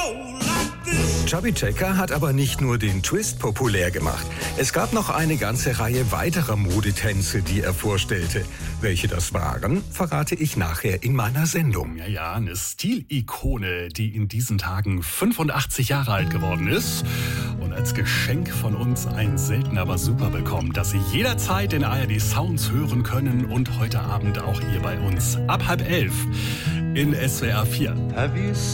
Chubby Checker hat aber nicht nur den Twist populär gemacht. Es gab noch eine ganze Reihe weiterer Modetänze, die er vorstellte. Welche das waren, verrate ich nachher in meiner Sendung. Ja, eine Stilikone, die in diesen Tagen 85 Jahre alt geworden ist und als Geschenk von uns ein selten aber super bekommt, das Sie jederzeit in ARD Sounds hören können und heute Abend auch hier bei uns ab 10:30 in SWR 4.